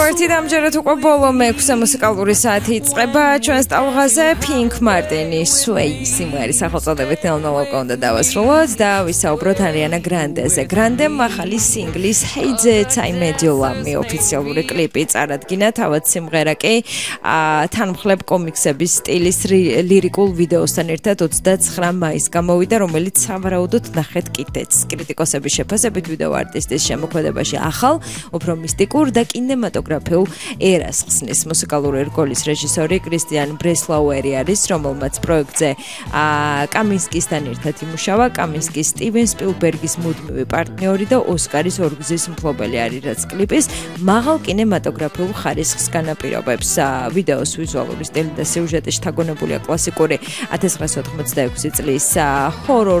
Ჭორტი დამჯერად უკვე ბოლო მეექვსე მუსიკალური საათი იწყება ჩვენს ტალღაზე Pink Martin-ის Sway სიმღერის სახელწოდებით ნელ-ნელა უნდა დავასრულოთ და ვისაუბროთ Ariana Grande-ზე. Grande-მ ახალი სინგლის Hey Zets I Made You Love Me ოფიციალური კლიპი წარადგინა, თავად სიმღერა კი თანმხლებ კომიქსების სტილის ლირიკულ ვიდეოსთან ერთად 29 მაისს გამოვიდა, რომელიც სავარაუდოდ ნახეთ კიდეც. კრიტიკოსების შეფასებით ვიდეო არტისტის შემოქმედებაში ახალ, უფრო მისტიკურ და კინემატოგრაფიულ ერას ხსნის. მუსიკალური რგოლის რეჟისორი კრისტიან ბრესლაუერი არის, რომელმაც პროექტზე კამინსკისთან ერთად იმუშავა. კამინსკი სტივენ სპილბერგის მუდმივი პარტნიორი და ოსკარის ორგზის მფლობელი არის, რაც კლიპის მაღალ კინემატოგრაფიულ ხარისხს განაპირობებს. ვიდეოს ვიზუალური სტილი და სიუჟეტი შთაგონებულია კლასიკური 1986 წლის ჰორორ